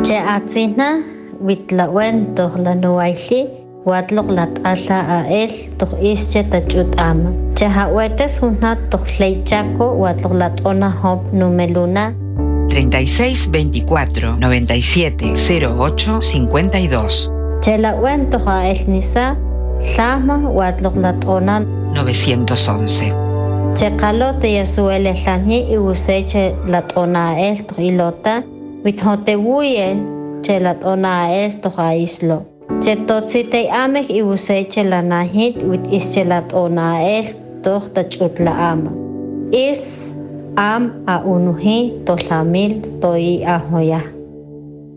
Che atzina witlawen toh la nuaili watlok lat'ala a él toh ische tachut'ama. Che hawetes hunat toh leichaco watlok lat'ona hop numeluna 36 24 97 08 52. Che lawen toh a él nisa llama watlok lat'ona 911. Che kalote yasuele llani y useche lat'ona a él toh ilota withotewuye che lat'ona a él toh a islo. Che totzite amek y useche la nahit wit ische lat'ona a él toh tachutla ama. Is am a unuhi to lamil to i ahoya.